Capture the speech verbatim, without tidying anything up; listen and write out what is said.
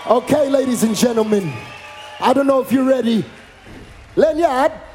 Okay, ladies and gentlemen, I don't know if you're ready. Lanyard.